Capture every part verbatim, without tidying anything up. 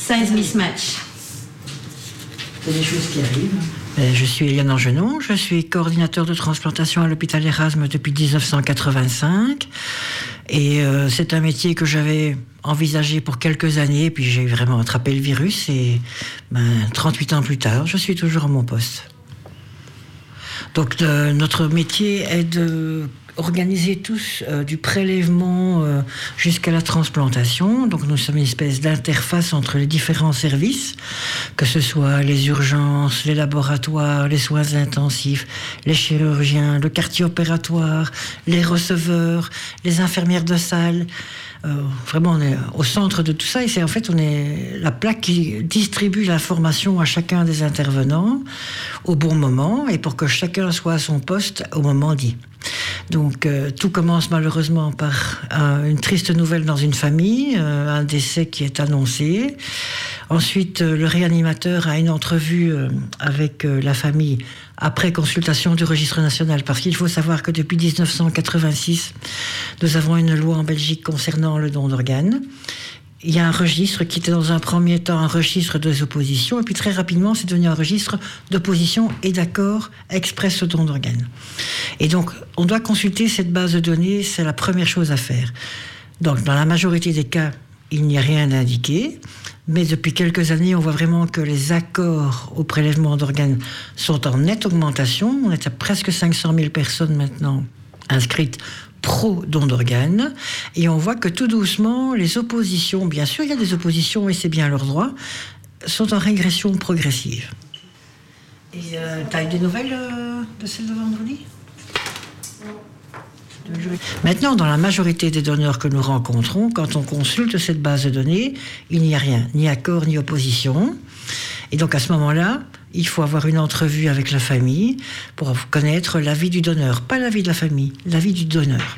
size mismatch. C'est des choses qui arrivent. Je suis Eliane Angenon, je suis coordinateur de transplantation à l'hôpital Erasme depuis dix-neuf cent quatre-vingt-cinq. Et euh, c'est un métier que j'avais envisagé pour quelques années, puis j'ai vraiment attrapé le virus et ben, trente-huit ans plus tard, je suis toujours à mon poste. Donc euh, notre métier est de organiser tous euh, du prélèvement euh, jusqu'à la transplantation. Donc nous sommes une espèce d'interface entre les différents services, que ce soit les urgences, les laboratoires, les soins intensifs, les chirurgiens, le quartier opératoire, les receveurs, les infirmières de salle. Euh, vraiment, on est au centre de tout ça et c'est en fait on est la plaque qui distribue l'information à chacun des intervenants au bon moment et pour que chacun soit à son poste au moment dit. Donc euh, tout commence malheureusement par un, une triste nouvelle dans une famille, euh, un décès qui est annoncé. Ensuite, euh, le réanimateur a une entrevue euh, avec euh, la famille après consultation du registre national, parce qu'il faut savoir que depuis dix-neuf cent quatre-vingt-six, nous avons une loi en Belgique concernant le don d'organes. Il y a un registre qui était dans un premier temps un registre des oppositions, et puis très rapidement, c'est devenu un registre d'opposition et d'accord express au don d'organes. Et donc, on doit consulter cette base de données, c'est la première chose à faire. Donc, dans la majorité des cas, il n'y a rien d'indiqué, mais depuis quelques années, on voit vraiment que les accords au prélèvement d'organes sont en nette augmentation. On est à presque cinq cent mille personnes maintenant inscrites pro-don d'organes. Et on voit que tout doucement, les oppositions, bien sûr, il y a des oppositions et c'est bien leur droit, sont en régression progressive. Et euh, tu as eu des nouvelles euh, de celle de vendredi ? Maintenant, dans la majorité des donneurs que nous rencontrons, quand on consulte cette base de données, il n'y a rien, ni accord, ni opposition. Et donc à ce moment-là, il faut avoir une entrevue avec la famille pour connaître l'avis du donneur, pas l'avis de la famille, l'avis du donneur.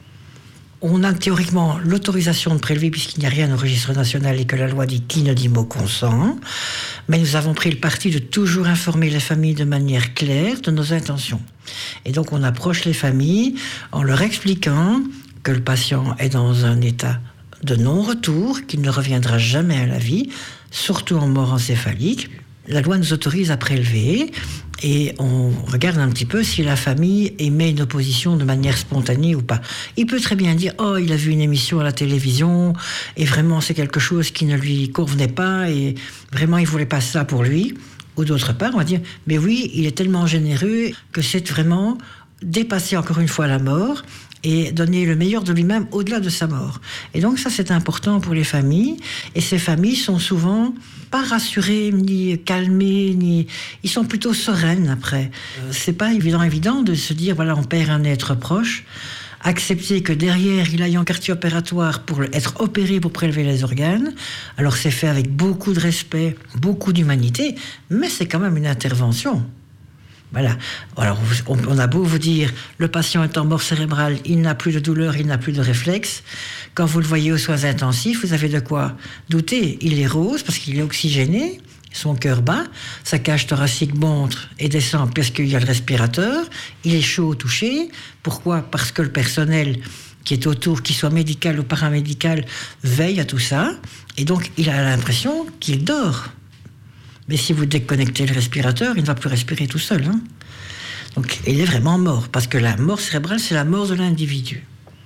On a théoriquement l'autorisation de prélever puisqu'il n'y a rien au registre national et que la loi dit qui ne dit mot consent. Mais nous avons pris le parti de toujours informer les familles de manière claire de nos intentions. Et donc on approche les familles en leur expliquant que le patient est dans un état de non-retour, qu'il ne reviendra jamais à la vie, surtout en mort encéphalique. La loi nous autorise à prélever et on regarde un petit peu si la famille émet une opposition de manière spontanée ou pas. Il peut très bien dire « Oh, il a vu une émission à la télévision et vraiment c'est quelque chose qui ne lui convenait pas et vraiment il voulait pas ça pour lui. » Ou d'autre part, on va dire « Mais oui, il est tellement généreux que c'est vraiment dépasser encore une fois la mort et donner le meilleur de lui-même au-delà de sa mort. » Et donc ça, c'est important pour les familles. Et ces familles sont souvent pas rassurées, ni calmées, ni... Ils sont plutôt sereines après. Euh, c'est pas évident, évident de se dire, voilà, on perd un être proche. Accepter que derrière, il aille en quartier opératoire pour être opéré pour prélever les organes. Alors c'est fait avec beaucoup de respect, beaucoup d'humanité, mais c'est quand même une intervention. Voilà. Alors, on a beau vous dire, le patient est en mort cérébrale, il n'a plus de douleur, il n'a plus de réflexe. Quand vous le voyez aux soins intensifs, vous avez de quoi douter. Il est rose parce qu'il est oxygéné, son cœur bat, sa cage thoracique monte et descend parce qu'il y a le respirateur. Il est chaud au toucher. Pourquoi ? Parce que le personnel qui est autour, qu'il soit médical ou paramédical, veille à tout ça. Et donc, il a l'impression qu'il dort. Mais si vous déconnectez le respirateur, il ne va plus respirer tout seul. Hein. Donc, il est vraiment mort. Parce que la mort cérébrale, c'est la mort de l'individu.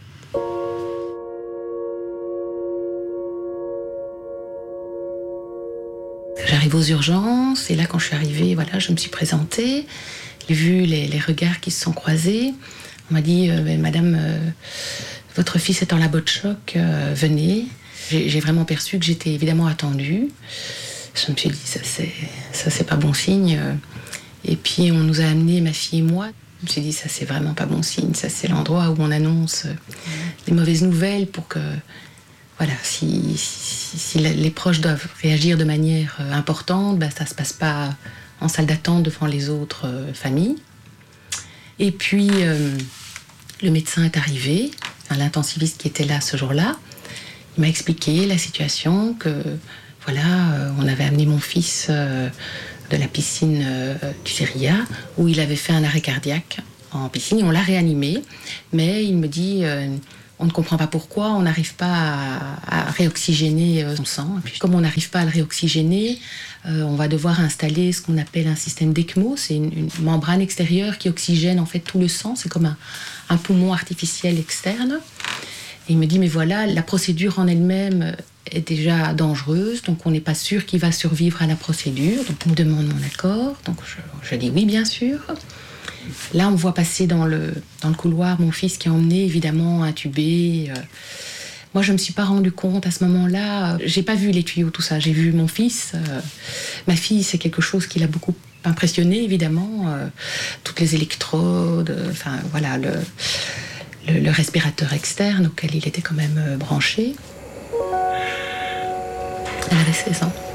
J'arrive aux urgences, et là, quand je suis arrivée, voilà, je me suis présentée. J'ai vu les, les regards qui se sont croisés. On m'a dit, euh, Madame, euh, votre fils est en labo de choc, euh, venez. J'ai, j'ai vraiment perçu que j'étais évidemment attendue. Je me suis dit, ça c'est, ça c'est pas bon signe. Et puis on nous a amené, ma fille et moi. Je me suis dit, ça c'est vraiment pas bon signe. Ça c'est l'endroit où on annonce des mauvaises nouvelles pour que, voilà, si, si, si les proches doivent réagir de manière importante, ben, ça se passe pas en salle d'attente devant les autres familles. Et puis euh, le médecin est arrivé, enfin, l'intensiviste qui était là ce jour-là. Il m'a expliqué la situation que Voilà, euh, on avait amené mon fils euh, de la piscine euh, du Seria, où il avait fait un arrêt cardiaque en piscine. On l'a réanimé, mais il me dit, euh, On ne comprend pas pourquoi, on n'arrive pas à, à réoxygéner son sang. Et puis, comme on n'arrive pas à le réoxygéner, euh, on va devoir installer ce qu'on appelle un système d'ECMO. C'est une, une membrane extérieure qui oxygène en fait tout le sang. C'est comme un, un poumon artificiel externe. Et il me dit, mais voilà, la procédure en elle-même est déjà dangereuse, donc on n'est pas sûr qu'il va survivre à la procédure. Donc il me demande mon accord, donc je, je dis oui, bien sûr. Là, on me voit passer dans le, dans le couloir mon fils qui est emmené, évidemment, intubé. Moi, je ne me suis pas rendu compte à ce moment-là. J'ai pas vu les tuyaux, tout ça. J'ai vu mon fils. Euh, ma fille, c'est quelque chose qui l'a beaucoup impressionné, évidemment. Euh, toutes les électrodes, enfin, euh, voilà, le, le, le respirateur externe auquel il était quand même euh, branché. Elle avait seize ans.